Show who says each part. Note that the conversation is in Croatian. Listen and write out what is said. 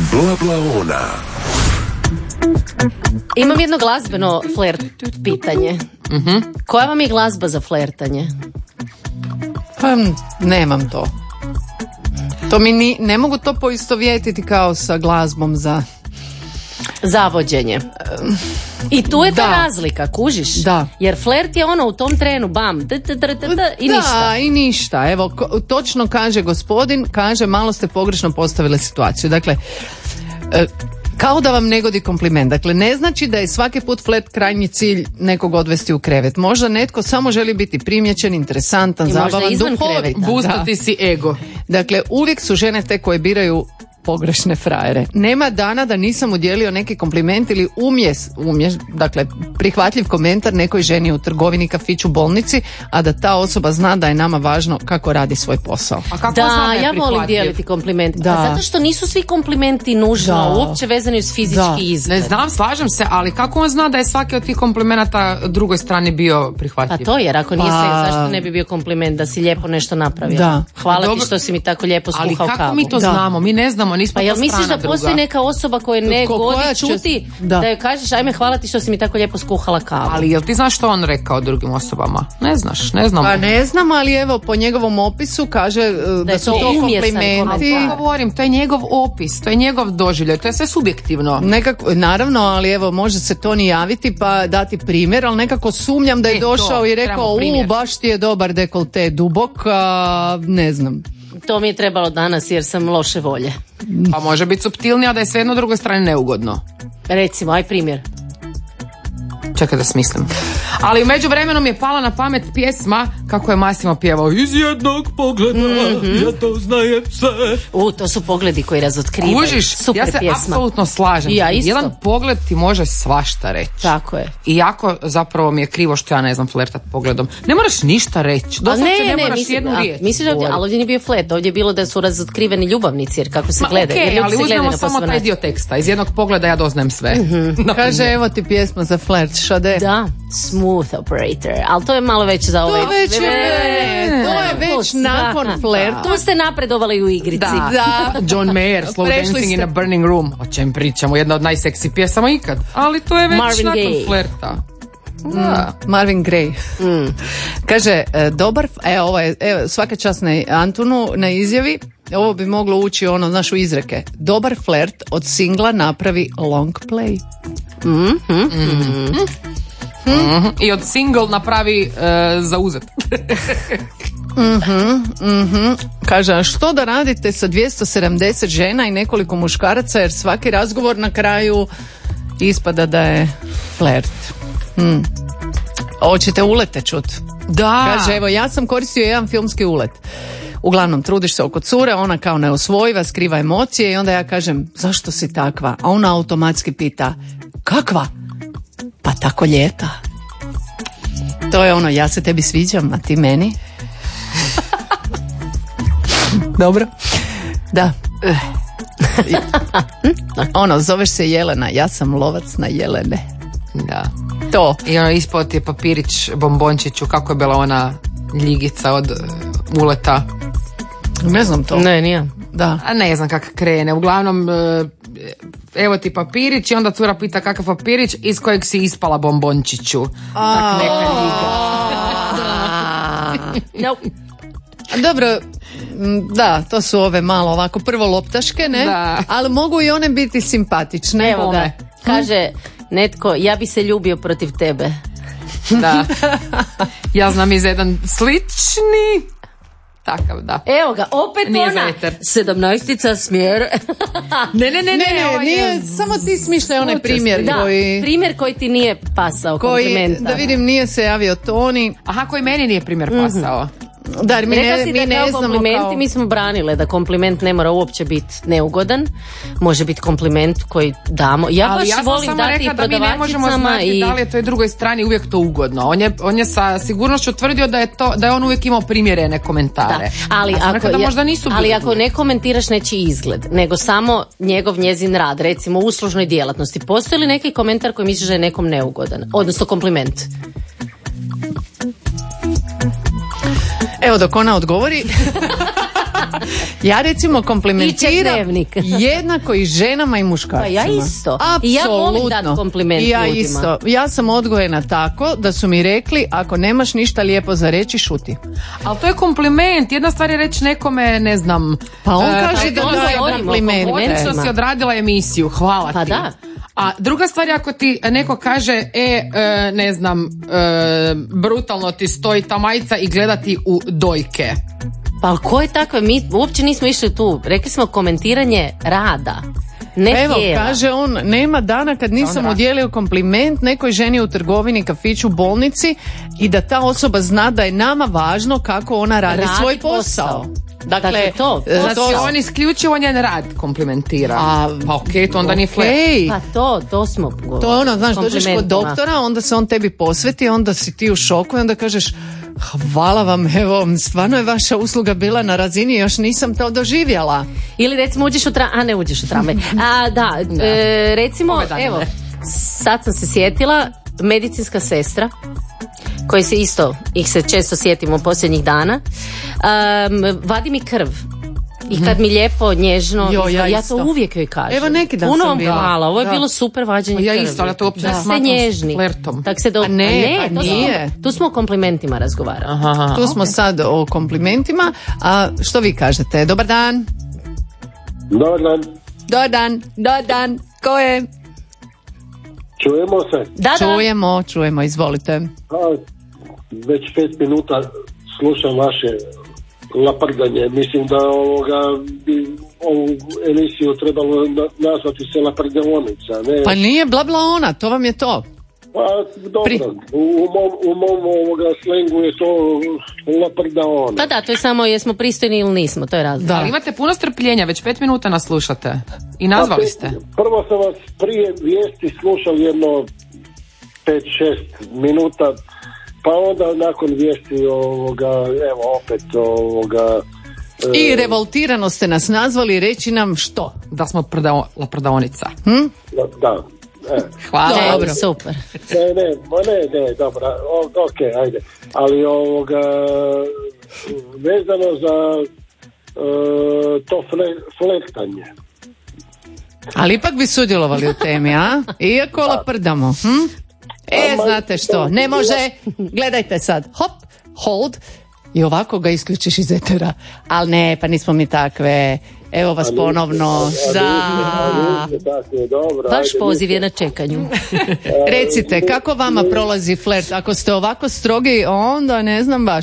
Speaker 1: Blablaona.
Speaker 2: Imam jedno glazbeno flert pitanje. Koja vam je glazba za flertanje?
Speaker 3: Pa nemam to. To mi ne mogu to poistovjetiti kao sa glazbom za
Speaker 2: zavođenje. I tu je ta razlika, kužiš?
Speaker 3: Da.
Speaker 2: Jer flert je ono u tom trenu, bam, i ništa.
Speaker 3: Da, i ništa. Evo, točno kaže gospodin, kaže malo ste pogrešno postavile situaciju. Dakle, kao da vam ne godi kompliment. Dakle, ne znači da je svaki put flert krajnji cilj nekog odvesti u krevet. Možda netko samo želi biti primjećen, interesantan, zabavan, duhovit.
Speaker 4: Boostati si ego.
Speaker 3: Dakle, uvijek su žene te koje biraju pogrešne frajere. Nema dana da nisam udjelio neki kompliment ili dakle, prihvatljiv komentar nekoj ženi u trgovini, kafiću, bolnici, a da ta osoba zna da je nama važno kako radi svoj posao.
Speaker 4: A kako zna
Speaker 2: ja volim dijeliti komplimente.
Speaker 3: Da.
Speaker 2: A zato što nisu svi komplimenti nužno uopće vezani uz fizički izgled.
Speaker 4: Ne znam, slažem se, ali kako on zna da je svaki od tih komplimenata drugoj strani bio prihvatljiv?
Speaker 2: Pa to jer ako nije zašto ne bi bio kompliment da si lijepo nešto napravio?
Speaker 3: Da.
Speaker 2: Hvala ti što si mi tako lijepo skuhao kavu.
Speaker 4: Ali kako mi to znamo? Mi ne znamo, nismo
Speaker 2: pa jel misliš da postoji neka osoba koja ne godi čuti da joj kažeš ajme hvala ti što si mi tako lijepo skuhala kavu?
Speaker 4: Ali jel ti znaš što on rekao drugim osobama? Ne znaš, ne znamo.
Speaker 3: Pa ne znam, ali evo po njegovom opisu kaže da su to komplimenti.
Speaker 4: Ali govorim, to je njegov opis, to je njegov doživljaj, to je sve subjektivno.
Speaker 3: Nekako, naravno, ali evo može se to ni javiti pa dati primjer, ali nekako sumnjam da je došao i rekao baš ti je dobar dekolte dubok, ne znam.
Speaker 2: To mi je trebalo danas jer sam loše volje.
Speaker 4: Pa može biti suptilnija da je svejedno drugoj strani neugodno.
Speaker 2: Recimo, aj primjer.
Speaker 4: Čekaj da smislim. Ali u međuvremenu mi je pala na pamet pjesma kako je Massimo pjevao iz jednog pogleda, ja to znajem sve.
Speaker 2: To su pogledi koji razotkrivaju.
Speaker 4: Kužiš,
Speaker 2: super
Speaker 4: ja se
Speaker 2: pjesma.
Speaker 4: apsolutno slažem.
Speaker 2: Ja isto.
Speaker 4: Jedan pogled ti može svašta reći.
Speaker 2: Tako je.
Speaker 4: I jako zapravo mi je krivo što ja ne znam flertat pogledom. Ne moraš ništa reći. Doslovce ne moraš jednu riječ.
Speaker 2: Misliš da ali ovdje nije bio flirt, ovdje je bilo da su razotkriveni ljubavnici jer kako se gleda.
Speaker 4: Okay, ali uzmemo samo taj dio teksta. Iz jednog pogleda ja doznajem sve.
Speaker 3: Kaže evo ti pjesma za flirt, Šade.
Speaker 2: Da, Smooth Operator, ali to je malo već za ovaj...
Speaker 3: To je već nakon flirta.
Speaker 2: Tu ste napredovali u igrici.
Speaker 4: Da. John Mayer, Slow Dancing in a Burning Room. O čem pričamo, jedna od najseksi pjesama ikad. Ali to je već
Speaker 2: Marvin
Speaker 4: nakon
Speaker 2: Gaye.
Speaker 4: flirta.
Speaker 3: Marvin Gaye. Kaže, dobar, svaka čast na Antunu na izjavi, ovo bi moglo ući u izreke. Dobar flert od singla napravi long play.
Speaker 4: I od single napravi zauzet.
Speaker 3: Kaže, a što da radite sa 270 žena i nekoliko muškaraca jer svaki razgovor na kraju ispada da je flert. Hoćete ulete čut?
Speaker 4: Da.
Speaker 3: Kaže, evo ja sam koristio jedan filmski ulet. Uglavnom, trudiš se oko cure, ona kao neosvojiva, skriva emocije i onda ja kažem, zašto si takva? A ona automatski pita, kakva? Pa tako lijepa. To je ja se tebi sviđam, a ti meni? Dobro. Da. Zoveš se Jelena, ja sam lovac na jelene.
Speaker 4: Da.
Speaker 3: To.
Speaker 4: I ispod je papirić bombončiću, kako je bila ona ljigica od uleta.
Speaker 3: Ne znam to.
Speaker 2: Ne, nije.
Speaker 3: Da.
Speaker 4: A ne znam kako krene. Uglavnom, evo ti papirić i onda cura pita kakav papirić iz kojeg si ispala bombončiću. Tak neka ljiga.
Speaker 2: Nope.
Speaker 3: Dobro, da, to su ove malo ovako prvo loptaške, ne?
Speaker 4: Da.
Speaker 3: Ali mogu i one biti simpatične.
Speaker 2: Evo ga, kaže netko, ja bi se ljubio protiv tebe.
Speaker 4: Da. Ja znam iz jedan slični takav, da.
Speaker 2: Evo ga, opet
Speaker 4: nije
Speaker 2: ona 17-tica smjer.
Speaker 3: Ne, nije, samo ti smišljaj onaj primjer
Speaker 2: primjer koji ti nije pasao, komplimenta.
Speaker 3: Da vidim, nije se javio Toni.
Speaker 4: Aha, koji meni nije primjer pasao.
Speaker 3: Da, mi ne znamo
Speaker 2: komplimenti, mi smo branile da kompliment ne mora uopće biti neugodan, može biti kompliment koji damo. Ja baš volim dati i prodavačicama. Ali ja sam samo rekla da mi ne možemo znati
Speaker 4: da li je toj drugoj strani uvijek to ugodno. On je sa sigurnošću tvrdio da je on uvijek imao primjerene komentare.
Speaker 2: Da. Ali ako ne komentiraš nečiji izgled, nego samo njezin rad, recimo u uslužnoj djelatnosti, postoji li neki komentar koji misliš da je nekom neugodan? Odnosno kompliment?
Speaker 3: Evo dok ona odgovori. Ja recimo komplimentiram
Speaker 2: Iče dnevnik.
Speaker 3: jednako i ženama i muškarcima.
Speaker 2: Pa ja isto.
Speaker 3: Apsolutno.
Speaker 2: I ja volim dati kompliment
Speaker 3: I ja
Speaker 2: ljudima.
Speaker 3: isto. Ja sam odgojena tako da su mi rekli ako nemaš ništa lijepo za reći, šuti.
Speaker 4: Ali to je kompliment. Jedna stvar je reći nekome, ne znam...
Speaker 3: Pa on kaže da
Speaker 2: to
Speaker 3: daje
Speaker 2: govorimo,
Speaker 3: kompliment.
Speaker 4: Odlično si odradila emisiju, hvala
Speaker 2: Pa
Speaker 4: ti.
Speaker 2: da.
Speaker 4: A druga stvar je ako ti neko kaže, ne znam, brutalno ti stoji ta majica i gledati u dojke.
Speaker 2: Pa ko je takve? Mi uopće nismo išli tu. Rekli smo komentiranje rada. Ne
Speaker 3: Evo,
Speaker 2: tijela.
Speaker 3: kaže on, nema dana kad nisam udjelio kompliment nekoj ženi u trgovini, kafiću, bolnici i da ta osoba zna da je nama važno kako ona radi svoj posao. Dakle,
Speaker 2: to.
Speaker 4: Znači, on isključivo njen rad komplimentira. Pa okej, to onda nije flirt.
Speaker 3: Okej.
Speaker 2: Pa to smo govorili.
Speaker 3: To je ono, znaš, dođeš kod
Speaker 2: Komplimentima.
Speaker 3: doktora, onda se on tebi posveti, onda si ti u šoku i onda kažeš hvala vam, evo, stvarno je vaša usluga bila na razini, još nisam to doživjela.
Speaker 2: Ili recimo uđeš u tramvaj, a ne uđeš u tramvaj. Recimo,
Speaker 4: Ove dane
Speaker 2: evo,
Speaker 4: ne.
Speaker 2: sad sam se sjetila, medicinska sestra, koji se isto, ih se često sjetimo posljednjih dana, vadi mi krv. I kad mi lijepo, nježno,
Speaker 3: Ja
Speaker 2: ja
Speaker 3: isto.
Speaker 2: to uvijek joj kažem.
Speaker 3: Evo, neki dan
Speaker 2: Puno
Speaker 3: sam
Speaker 2: vam
Speaker 3: bila.
Speaker 2: hvala, ovo je
Speaker 3: Da.
Speaker 2: bilo super vađenje
Speaker 4: Ja
Speaker 2: krvi.
Speaker 4: isto, ali ja to uopće ne
Speaker 2: Da ste
Speaker 4: smatram
Speaker 2: nježni.
Speaker 4: flirtom.
Speaker 2: Tak se
Speaker 3: A ne, pa
Speaker 2: to smo-
Speaker 3: nije.
Speaker 2: Tu smo o komplimentima razgovarali.
Speaker 4: Aha,
Speaker 3: Tu smo sad o komplimentima, a što vi kažete? Dobar dan.
Speaker 1: Dobar dan,
Speaker 3: Dobar dan. Dobar dan. Ko je?
Speaker 1: čujemo se.
Speaker 2: Da.
Speaker 3: Čujemo, izvolite.
Speaker 1: Već 5 minuta slušam vaše laprdanje. Mislim da bi ovu emisiju trebalo nazvati se laprdeonica. Ne?
Speaker 3: Pa nije bla bla ona, to vam je to.
Speaker 1: Pa dobro, u mom slengu je to laprdaona.
Speaker 2: Pa da, to je samo jesmo pristojni ili nismo, to je razlog.
Speaker 3: Da.
Speaker 4: Ali imate puno strpljenja, već 5 minuta nas slušate. I nazvali ste.
Speaker 1: Prvo sam vas prije vijesti slušal jedno 5-6 minuta, pa onda nakon vijesti evo opet
Speaker 3: I revoltirano ste nas nazvali, reći nam što?
Speaker 4: Da smo laprdaonica.
Speaker 1: da.
Speaker 4: Hvala.
Speaker 3: Dobro.
Speaker 2: Super.
Speaker 1: Ne, dobro, ok, ajde. Ali vezano za to flektanje.
Speaker 3: Ali ipak bi sudjelovali u temi, a? Iako laprdamo. Znate što, ne može. Gledajte sad, hop, hold, i ovako ga isključiš iz etera. Ali ne, pa nismo mi takve. Evo vas ponovno. Da.
Speaker 2: Baš poziv je na čekanju.
Speaker 3: Recite, kako vama prolazi flert? Ako ste ovako strogi, onda ne znam baš.